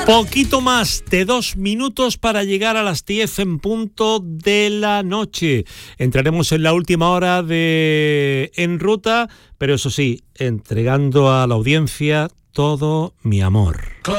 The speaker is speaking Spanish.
Poquito más de 2 minutos para llegar a las 10 en punto de la noche. Entraremos en la última hora de En Ruta, pero eso sí, entregando a la audiencia todo mi amor.